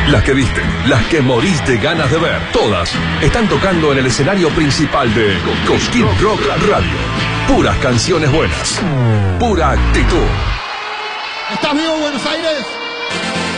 Las que viste, las que morís de ganas de ver, todas están tocando en el escenario principal de Cosquín Rock Radio. Puras canciones buenas, pura actitud. ¿Estás vivo, Buenos Aires?